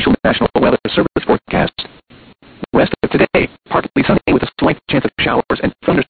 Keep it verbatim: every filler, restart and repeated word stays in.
official National Weather Service forecast. Rest of today, partly sunny with a slight chance of showers and thunderstorms.